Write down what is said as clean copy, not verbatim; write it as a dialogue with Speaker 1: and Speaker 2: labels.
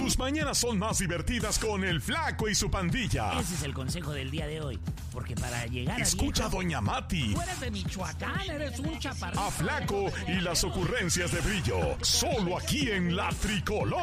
Speaker 1: Tus mañanas son más divertidas con el Flaco y su pandilla.
Speaker 2: Ese es el consejo del día de hoy. Porque para llegar
Speaker 1: Escucha a Doña Mati.
Speaker 3: Tú eres de Michoacán, eres un chaparrito.
Speaker 1: A Flaco y las ocurrencias de Brillo. Solo aquí en La Tricolor.